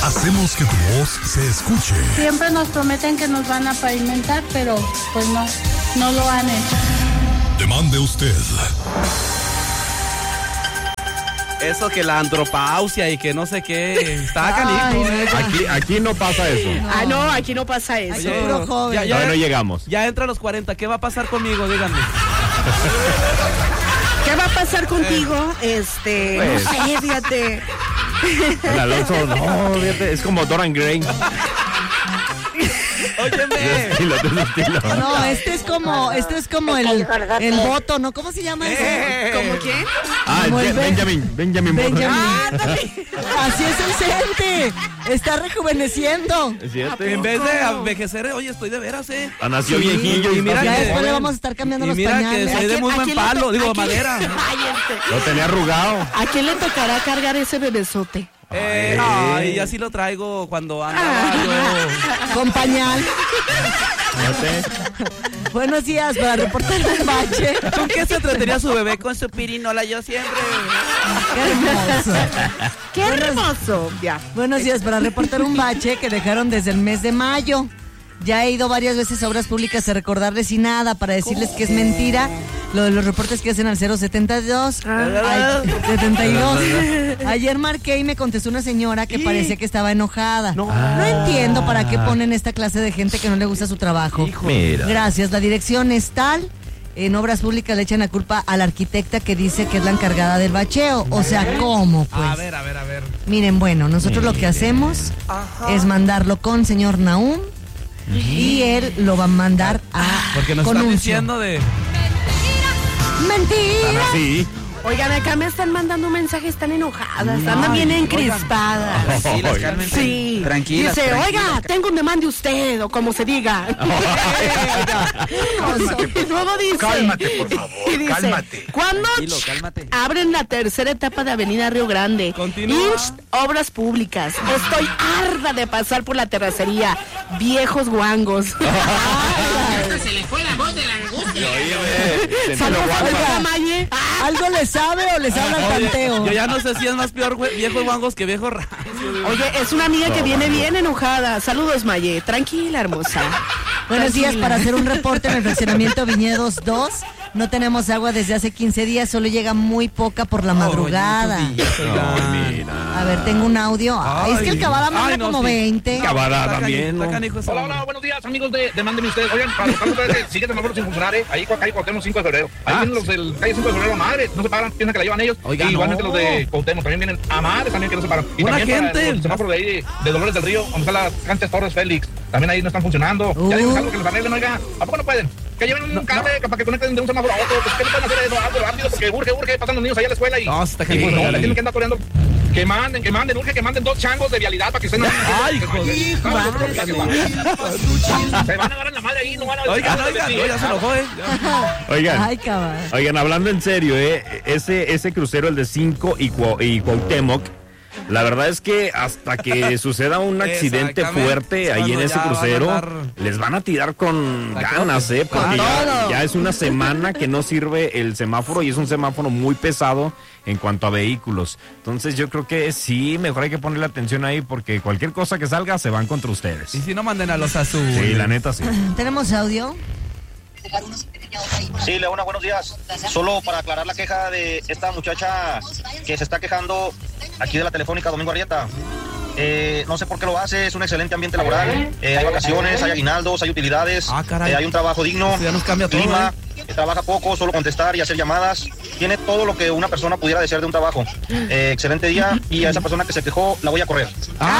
Hacemos que tu voz se escuche. Siempre nos prometen que nos van a pavimentar, pero pues no lo han hecho. Demande usted. Eso que la andropausia y que no sé qué, está canijo. Aquí no pasa eso. No, aquí no pasa eso. Oye, puro joven. Ya no llegamos. Ya entra a los 40, ¿qué va a pasar conmigo? Díganme. ¿Qué va a pasar contigo? No sé, fíjate. El Alonso, no, fíjate, es como Dorian Gray. Óyeme. Estilo. No, este es como el voto, ¿no? ¿Cómo se llama eso? ¿Cómo quién? Benjamin Button. Así es el Cente. Está rejuveneciendo. ¿Es cierto? En vez de envejecer, oye, estoy de veras, Nació viejillo y mira Ya que- después le vamos a estar cambiando los mira pañales. que soy de muy buen palo, digo, madera. Lo tenía arrugado. ¿A quién le tocará cargar ese bebesote? Ay, así lo traigo cuando andaba yo. Con pañal. No sé. Buenos días, para reportar un bache. ¿Con qué se entretenía su bebé? Con su pirinola, yo siempre. Qué hermoso. ¡Qué hermoso! Ya. Buenos días, para reportar un bache que dejaron desde el mes de mayo. Ya he ido varias veces a Obras Públicas a recordarles y nada, para decirles que es mentira lo de los reportes que hacen al 072. 72. Ayer marqué y me contestó una señora que parecía que estaba enojada. No entiendo para qué ponen esta clase de gente que no le gusta su trabajo. Mira. Gracias, la dirección es tal. En Obras Públicas le echan la culpa a la arquitecta que dice que es la encargada del bacheo. O sea, ¿cómo pues? A ver. Miren, bueno, nosotros lo que hacemos es mandarlo con señor Nahum. Y él lo va a mandar Porque nos con están un diciendo de... ¡Mentira! Sí. Oigan, acá me están mandando mensajes, están enojadas, andan bien encrispadas. Tranquilas, cálmense. Sí. Tranquilas. Dice, oiga, tengo un demande usted, o como se diga. Y luego dice... Cálmate, por favor, y dice, cálmate. ¿cuándo Tranquilo, cálmate. abren la tercera etapa de Avenida Río Grande? Continúa. Inst, Obras Públicas. Estoy harta de pasar por la terracería. Viejos guangos. Se le fue la voz de la angustia. Saludos a Oiga. Maye. ¿Algo le sabe o les habla el tanteo? Yo ya no sé si es más peor viejos guangos que viejos raros. Oye, es una amiga que viene bien enojada. Saludos, Maye. Tranquila, hermosa. Buenos días, Tranquila. para hacer un reporte en el fraccionamiento Viñedos 2. No tenemos agua desde hace 15 días, solo llega muy poca por la madrugada. A ver, tengo un audio. Ay, es que el Cabada manda como 20. Cabada también. Está canijo ese Hola, buenos días, amigos de Mándeme Ustedes. Oigan, para los ustedes que sigue semáforo sin funcionar, ahí con calle Cuauhtémoc 5 de febrero. Ahí vienen los del calle 5 de febrero, madre, no se paran, piensan que la llevan ellos. Oiga, y igualmente no. los de Cuauhtémoc también vienen a madres también que no se paran. Y Buena también para gente. el semáforo de ahí, de Dolores del Río, donde están las canchas Torres Félix. También ahí no están funcionando. Ya digo algo que les arreglen, oiga. ¿A poco no pueden? Que lleven un cable para que conecten de un semáforo a otro. Pues que no pueden hacer eso algo rápido porque urge, pasan los niños allá a la escuela y... No, está y pues canijo. no, le tienen que andar corriendo. Que manden, urge que manden 2 changos de vialidad para que estén... Ay, Se van a agarrar la madre ahí, no van a... Oigan, ya se enojó, Oigan. Ay, Cabada. Oigan, hablando en serio, ese crucero, el de 5 y Cuauhtémoc, la verdad es que hasta que suceda un accidente Exactamente. fuerte ahí en Cuando ese ya van a crucero, andar- les van a tirar con ganas, porque Con todo. ya es una semana que no sirve el semáforo y es un semáforo muy pesado en cuanto a vehículos. Entonces yo creo que sí, mejor hay que ponerle atención ahí porque cualquier cosa que salga se van contra ustedes. Y si no, manden a los azules. Sí, la neta sí. ¿Tenemos audio? Sí, Leona, buenos días. Solo para aclarar la queja de esta muchacha que se está quejando aquí de la Telefónica Domingo Arrieta. No sé por qué lo hace, es un excelente ambiente laboral. Hay vacaciones, hay aguinaldos, hay utilidades, caray. hay un trabajo digno, Eso ya nos cambia todo, clima, trabaja poco, solo contestar y hacer llamadas. Tiene todo lo que una persona pudiera desear de un trabajo. Excelente día y a esa persona que se quejó la voy a correr.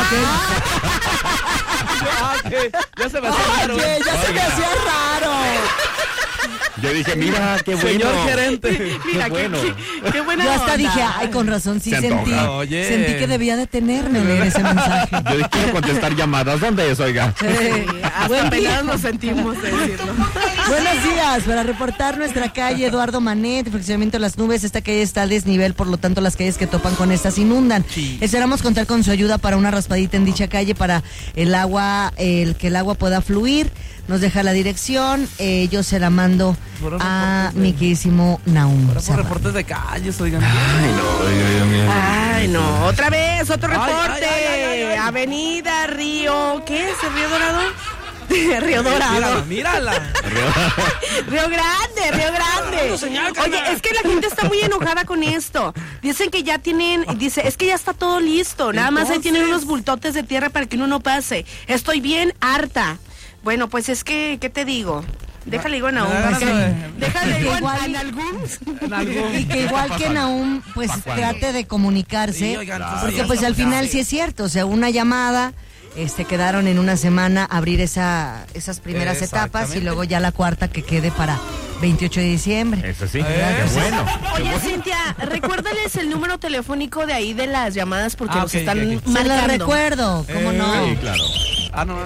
Ya se me hacía raro. Oye, ya se me hacía raro. Yo dije, mira, qué bueno. Señor gerente. Mira, Qué bueno. qué buena Yo hasta onda. dije, ay, con razón, sí Se sentí. antoja. Oye. Sentí que debía detenerme a leer ese mensaje. Yo dije, quiero contestar llamadas. ¿Dónde es, oiga? Hasta pelados nos sentimos de decirlo. Buenos días, para reportar nuestra calle Eduardo Manet, fraccionamiento de Las Nubes. Esta calle está a desnivel, por lo tanto las calles que topan con estas inundan. Esperamos contar con su ayuda para una raspadita en dicha calle para que el agua pueda fluir. Nos deja la dirección, yo se la mando a mi queridísimo Nahum. Ahora por reportes de calles, oigan. Ay, no, otra vez, otro Ay, reporte. ay, ay, ay, ay. A Avenida Río, ¿qué es? ¿Río Dorado? Río Dorado. Mírala. Río Grande. Oye, es que la gente está muy enojada con esto. Dicen que ya tienen, es que ya está todo listo. Nada más ahí tienen unos bultotes de tierra para que uno no pase. Estoy bien harta. Bueno, pues es que, ¿qué te digo? Déjale digo a Nahum. Déjale digo en algún. Y que igual que Nahum, pues trate de comunicarse. Porque pues al final sí es cierto. O sea, una llamada. Quedaron en una semana abrir esas primeras etapas y luego ya la cuarta que quede para 28 de diciembre. Eso sí, qué bueno. Oye, Cintia, recuérdales el número telefónico de ahí de las llamadas porque nos están Se marcando. los recuerdo, ¿cómo no? Sí, claro. No.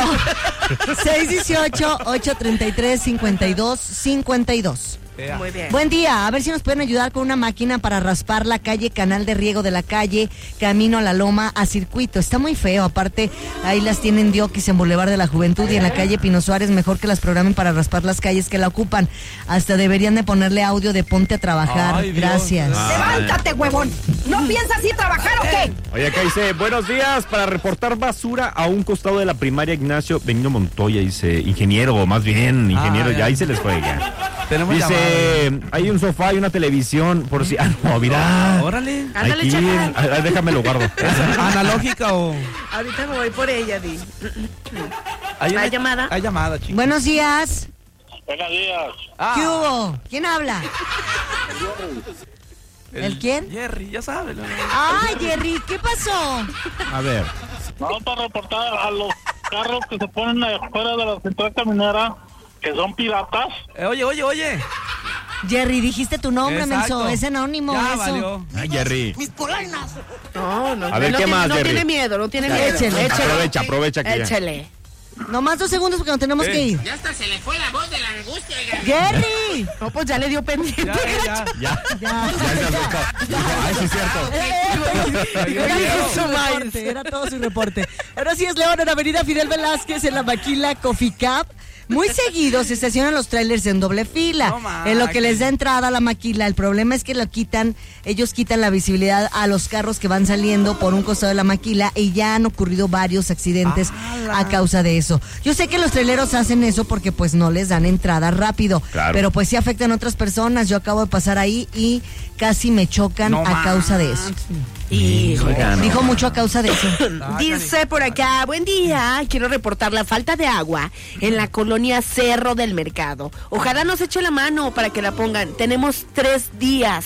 618-833-5252. Muy bien. Buen día, a ver si nos pueden ayudar con una máquina para raspar la calle, canal de riego de la calle, camino a la loma, a circuito. Está muy feo, aparte ahí las tienen Dioquis en Boulevard de la Juventud y en la calle Pino Suárez, mejor que las programen para raspar las calles que la ocupan. Hasta deberían de ponerle audio de ponte a trabajar. Ay, Dios. Gracias. ¡Levántate, huevón! ¿No piensas ir a trabajar o qué? Oye, acá dice, buenos días, para reportar basura a un costado de la primaria Ignacio Benigno Montoya, dice, ingeniero, o más bien, ingeniero, ya ahí se les fue ya. Tenemos dice, hay un sofá y una televisión, por si, no, mira. Órale. Ándale, Aquí, chacal. déjame lo guardo. ¿Analógica o...? Ahorita me voy por ella, Di. ¿Hay llamada? Hay llamada, chicos. Buenos días. Buenos días. ¿Qué hubo? ¿Quién habla? ¿El quién? Jerry, ya sabes. Ay, Jerry, ¿qué pasó? A ver. Vamos a reportar a los carros que se ponen afuera de la central caminera, que son piratas. Oye. Jerry, dijiste tu nombre, Exacto. menso, es anónimo Ya eso. valió. Ay, Jerry. No. A ver, ¿qué más, no Jerry? tiene miedo, no tiene miedo. Échele. Aprovecha que ya. Échele. Nomás 2 segundos porque nos tenemos que ir. Ya hasta se le fue la voz de la angustia, oiga. ¡Jerry! No, pues ya le dio pendiente. Ya se Ya. asustó. Dijo, ay, sí es cierto. Era todo su reporte. Ahora sí es León en Avenida Fidel Velázquez en la maquila Coffee Cup. Muy seguido se estacionan los trailers en doble fila, en lo que les da entrada a la maquila. El problema es que ellos quitan la visibilidad a los carros que van saliendo por un costado de la maquila y ya han ocurrido varios accidentes a causa de eso. Yo sé que los traileros hacen eso porque pues no les dan entrada rápido, Claro. pero pues sí afectan a otras personas. Yo acabo de pasar ahí y casi me chocan a causa de eso. Dijo mucho a causa de eso. Dice por acá, buen día, quiero reportar la falta de agua en la colonia Cerro del Mercado. Ojalá nos eche la mano para que la pongan. Tenemos 3 días.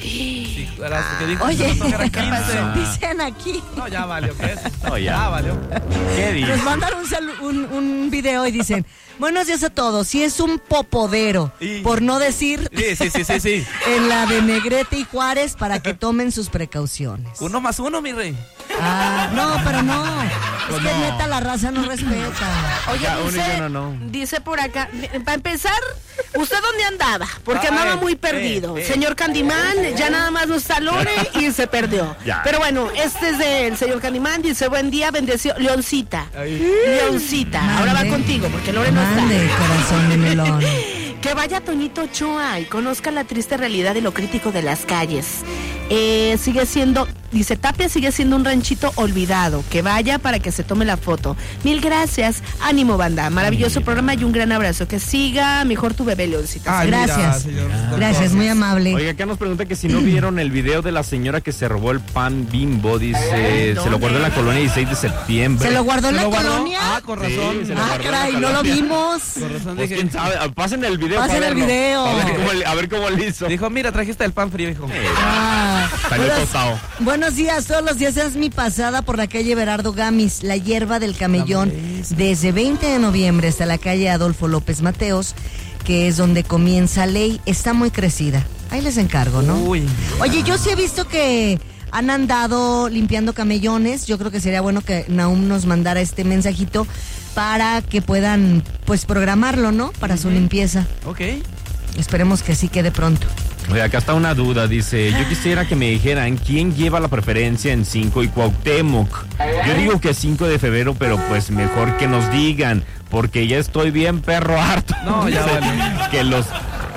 Oye, ¿qué pasó? dicen aquí. No, ya valió, ¿qué es? No, ya. Ya valió. ¿Qué dices? Nos mandaron un video y dicen, buenos días a todos, si es un popodero, por no decir Sí. en la de Negrete y Juárez para que tomen sus precauciones. 1 más 1, mi rey. No, pero no, es que neta la raza no respeta. Oye, Ya, uno y uno no. dice por acá, para empezar, ¿usted dónde andaba? Porque andaba muy perdido. Señor Candimán, ya nada más nos salone y se perdió. Ya. Pero bueno, este es del señor Candimán, dice, buen día, bendición. Leoncita. Leoncita, ahora va Mande. contigo, porque Lore no está. Mande, corazón de melón. Que vaya Toñito Ochoa y conozca la triste realidad de lo crítico de las calles. Sigue siendo, dice Tapia, sigue siendo un ranchito olvidado. Que vaya para que se tome la foto. Mil gracias. Ánimo, banda. Maravilloso programa y un gran abrazo. Que siga mejor tu bebé, Leoncita. Ay, mira, Gracias. señor. Gracias, muy amable. Oiga, acá nos pregunta que si no vieron el video de la señora que se robó el pan Bimbo, dice, se lo guardó en la colonia 16 de septiembre. ¿Se lo guardó en ¿Se la lo guardó? colonia? Ah, con razón. Sí, se lo guardó en la Caray, no lo colonia. vimos. Con razón Pues dije. quién sabe, pasen el video. Pasen para el verlo. video. A ver cómo le hizo. Dijo, mira, trajiste el pan frío, hijo. Salió tostado. Buenos días, todos los días es mi pasada por la calle Berardo Gamis, la hierba del camellón, desde 20 de noviembre hasta la calle Adolfo López Mateos, que es donde comienza Ley, está muy crecida. Ahí les encargo, ¿no? Uy. Oye, yo sí he visto que han andado limpiando camellones. Yo creo que sería bueno que Nahum nos mandara este mensajito para que puedan, pues, programarlo, ¿no? Para su limpieza. Ok. Esperemos que sí quede pronto. Oye, acá está una duda, dice, yo quisiera que me dijeran quién lleva la preferencia en 5 y Cuauhtémoc. Yo digo que 5 de febrero, pero pues mejor que nos digan, porque ya estoy bien perro harto. No, ya Dice, vale. que los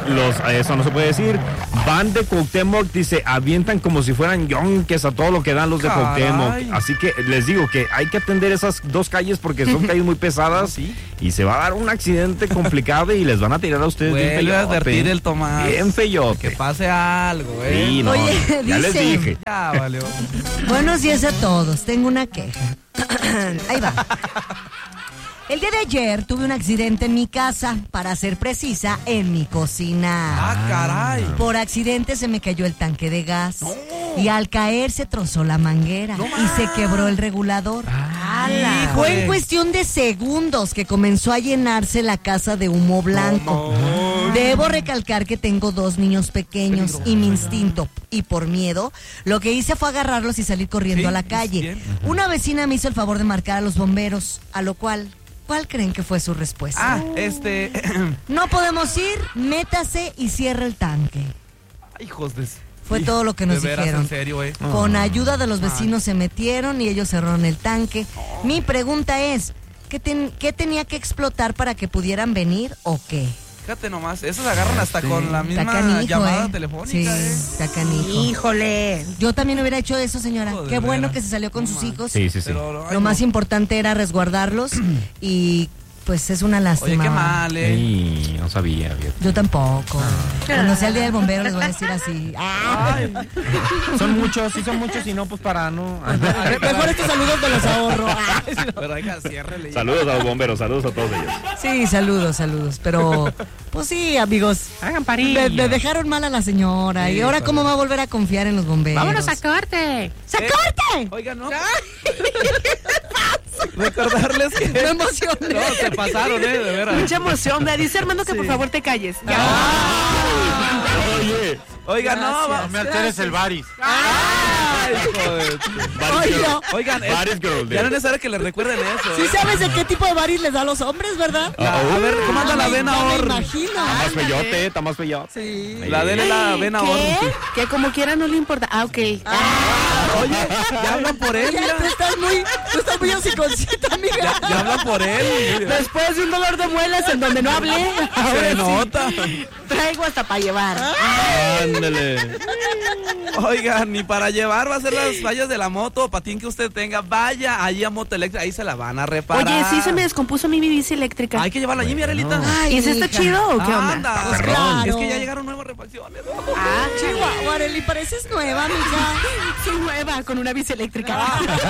eso no se puede decir. Van de Cuauhtémoc, dice, avientan como si fueran yonques a todo lo que dan los de Cuauhtémoc. Así que les digo que hay que atender esas dos calles porque son calles muy pesadas. ¿Sí? Y se va a dar un accidente complicado y les van a tirar a ustedes bien feyote. Vuelve a advertir el Tomás. Bien feyote. Que pase algo, Sí, no, Oye, ya les dice, dije. Ya, valió. Buenos días a todos. Tengo una queja. Ahí va. El día de ayer tuve un accidente en mi casa, para ser precisa, en mi cocina. Ah, caray. Por accidente se me cayó el tanque de gas. Y al caer se trozó la manguera y se quebró el regulador. Fue en cuestión de segundos que comenzó a llenarse la casa de humo blanco. Debo recalcar que tengo 2 niños pequeños y mi instinto y por miedo, lo que hice fue agarrarlos y salir corriendo a la calle. Una vecina me hizo el favor de marcar a los bomberos, a lo cual... ¿Cuál creen que fue su respuesta? No podemos ir, métase y cierre el tanque. Hijos de... Fue todo lo que nos de veras, dijeron. en serio, Con ayuda de los vecinos se metieron y ellos cerraron el tanque. Mi pregunta es, ¿qué tenía que explotar para que pudieran venir o qué? Fíjate nomás, esos agarran hasta con la misma canijo, llamada telefónica. Sí, está canijo. Híjole. Yo también hubiera hecho eso, señora. Joder, Qué bueno veras. que se salió con sus hijos. Sí. Lo más importante era resguardarlos y pues es una lástima. Oye, qué mal, Sí, no sabía. Fíjate. Yo tampoco. Cuando sea el día del bombero les voy a decir así. Son muchos y no, pues para no. Mejor estos saludos me los ahorro. Pero oiga, ciérrele. Saludos a los bomberos, saludos a todos ellos. Sí, saludos. Pero, pues sí, amigos. Hagan parilla. Me dejaron mal a la señora. ¿Y ahora cómo va a volver a confiar en los bomberos? Vámonos a corte. ¡Se corte! Oiga, no. Recordarles que... Me emocioné. No, se pasaron, de veras. Mucha emoción. Me dice Armando que por favor te calles. Oye. Oiga, no, me alteres el baris. Ay, joder. Oigan, Baris Girl. ya no es necesario que les recuerden eso. ¿Sí sabes de qué tipo de baris les da a los hombres, verdad? A ver, ¿cómo anda la vena Me or? imagino. Está más peyote. Sí. La dele la vena or. Que como quiera no le importa. Ok. Oye, ya hablan por él, Ya, mira. tú estás muy hociconcita, amiga. Ya hablan por él. Después de un dolor de muelas en donde no hablé, ahora Se sí. nota. Traigo hasta para llevar. Ándale. Oigan, ni para llevar va a ser las fallas de la moto o patín que usted tenga. Vaya allí a Moto Eléctrica, ahí se la van a reparar. Oye, sí se me descompuso mi bici eléctrica. Hay que llevarla allí, mi Arelita. ¿Y si está hija. chido o qué onda? Anda, Pues claro. es que ya llegaron nuevas refacciones. Ah, Chihuahua, Arely, pareces nueva, mija. Soy nueva con una bici eléctrica.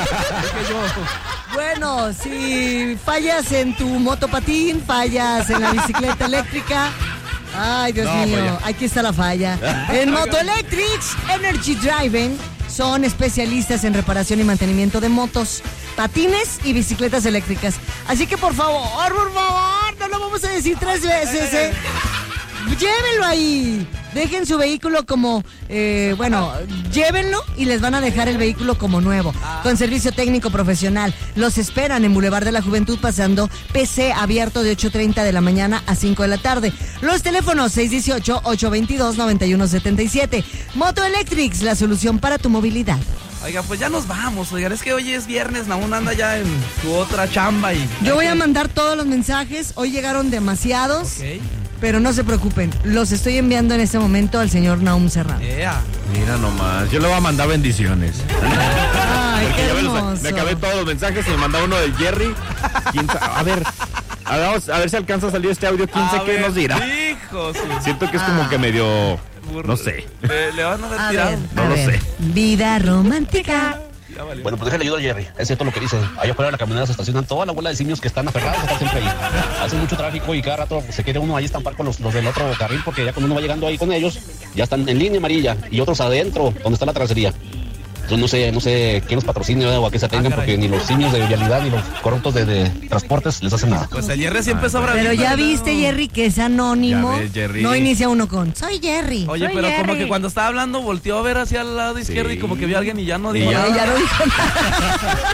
Bueno, si fallas en tu motopatín, fallas en la bicicleta eléctrica. Ay, Dios mío, aquí está la falla. En Motoelectrics Energy Driving son especialistas en reparación y mantenimiento de motos, patines y bicicletas eléctricas. Así que por favor, no lo vamos a decir 3 veces, ¿eh? Llévenlo ahí. Dejen su vehículo como, llévenlo y les van a dejar el vehículo como nuevo, con servicio técnico profesional. Los esperan en Boulevard de la Juventud, pasando PC, abierto de 8:30 de la mañana a 5 de la tarde. Los teléfonos 618-822-9177. Motoelectrics, la solución para tu movilidad. Oiga, pues ya nos vamos, oigan, es que hoy es viernes, Naún anda ya en su otra chamba y... Yo voy a mandar todos los mensajes, hoy llegaron demasiados, pero no se preocupen, los estoy enviando en este momento al señor Nahum Serrano. Mira nomás, yo le voy a mandar bendiciones. Ay, qué hermoso. Me acabé todos los mensajes y me mandaba uno del Jerry. A ver si alcanza a salir este audio. ¿Quién sabe qué nos dirá? Hijos. Siento que es como que medio... No sé. Le van a A retirar. ver, No lo sé. Vida romántica. Bueno, pues déjale ayuda a Jerry. Es cierto lo que dice. Allá afuera de la camionera se estacionan toda la bola de simios que están aferrados, están siempre ahí. Hace mucho tráfico y cada rato se quiere uno ahí estampar con los del otro carril, porque ya cuando uno va llegando ahí con ellos, ya están en línea amarilla y otros adentro, donde está la trasería. Entonces no sé qué los patrocine o a qué se atengan, porque ni los simios de vialidad ni los corruptos de transportes les hacen nada. Pues el Jerry siempre sobra. Pero ya viste, Jerry, que es anónimo. Ya ves, Jerry. No inicia uno con soy Jerry. Oye, soy pero como Jerry. que cuando estaba hablando volteó a ver hacia el lado izquierdo y como que vio a alguien y ya no dijo Ya nada. no dijo nada.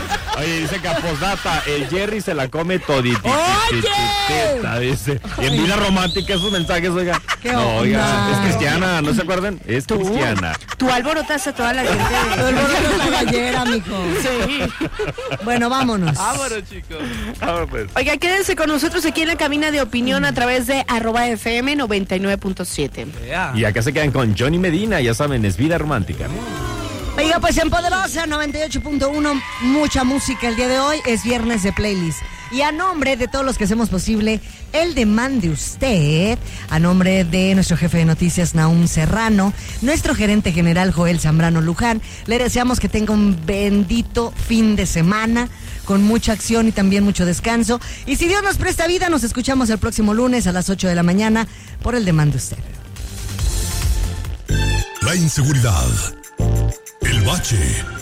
Oye, dice que a postdata, el Jerry se la come toditita, dice. Y en vida romántica esos mensajes, oiga. No, oiga, es cristiana, ¿no se acuerdan? Es cristiana. Tú alborotas a toda la gente. Tú alborotas la gallera, mijo. Sí. Bueno, vámonos. Vámonos, chicos. Vámonos, pues. Oiga, quédense con nosotros aquí en la cabina de opinión a través de @FM 99.7. Y acá se quedan con Johnny Medina, ya saben, es vida romántica. Oiga, pues en Poderosa 98.1, mucha música el día de hoy, es viernes de playlist. Y a nombre de todos los que hacemos posible el Demande Usted, a nombre de nuestro jefe de noticias Nahum Serrano, nuestro gerente general Joel Zambrano Luján, le deseamos que tenga un bendito fin de semana, con mucha acción y también mucho descanso. Y si Dios nos presta vida, nos escuchamos el próximo lunes a las 8 de la mañana por el Demande Usted. La inseguridad, el bache,